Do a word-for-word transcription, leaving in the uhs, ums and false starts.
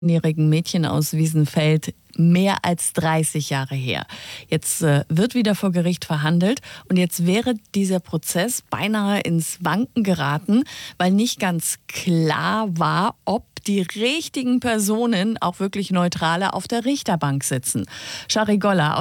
jährigen Mädchen aus Wiesenfeld mehr als dreißig Jahre her. Jetzt äh, wird wieder vor Gericht verhandelt und jetzt wäre dieser Prozess beinahe ins Wanken geraten, weil nicht ganz klar war, ob die richtigen Personen, auch wirklich Neutrale, auf der Richterbank sitzen. Shari Golla